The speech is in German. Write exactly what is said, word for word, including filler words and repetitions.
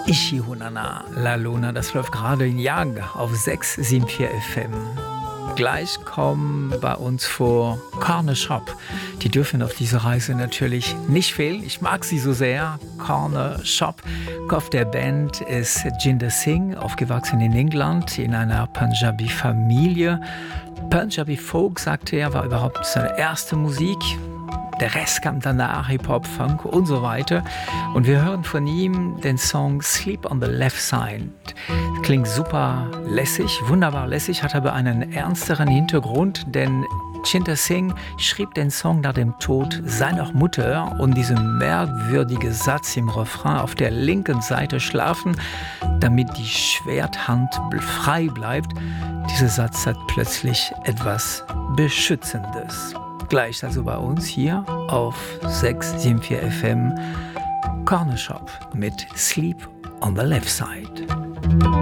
Ishi Hunana, La Luna, das läuft gerade in Jag auf sechs Komma vier F M. Gleich kommen bei uns vor Corner Shop. Die dürfen auf dieser Reise natürlich nicht fehlen. Ich mag sie so sehr. Corner Shop. Kopf der Band ist Jinder Singh, aufgewachsen in England, in einer Punjabi-Familie. Punjabi Folk, sagte er, war überhaupt seine erste Musik. Der Rest kam danach, Hip-Hop, Funk und so weiter. Und wir hören von ihm den Song Sleep on the Left Side. Klingt super lässig, wunderbar lässig, hat aber einen ernsteren Hintergrund, denn Jinder Singh schrieb den Song nach dem Tod seiner Mutter und diesen merkwürdigen Satz im Refrain auf der linken Seite schlafen, damit die Schwerthand frei bleibt. Dieser Satz hat plötzlich etwas Beschützendes. Gleich also bei uns hier auf sechs Komma vier F M Corner Shop mit Sleep on the Left Side.